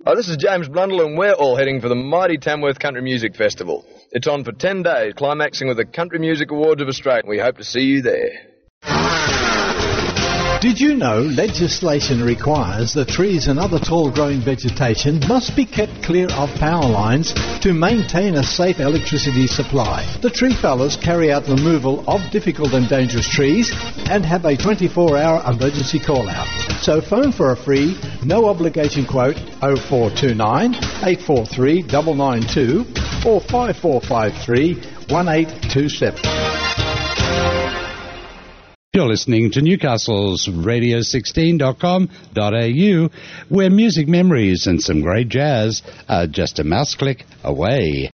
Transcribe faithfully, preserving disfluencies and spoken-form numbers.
Oh, this is James Blundell, and we're all heading for the mighty Tamworth Country Music Festival. It's on for ten days, climaxing with the Country Music Awards of Australia. We hope to see you there. Did you know legislation requires that trees and other tall-growing vegetation must be kept clear of power lines to maintain a safe electricity supply? The Tree Fellas carry out removal of difficult and dangerous trees and have a twenty-four hour emergency call-out. So phone for a free, no-obligation quote oh four two nine, eight four three, nine nine two or five four five three, one eight two seven. You're listening to Newcastle's radio sixteen dot com dot a u, where music memories and some great jazz are just a mouse click away.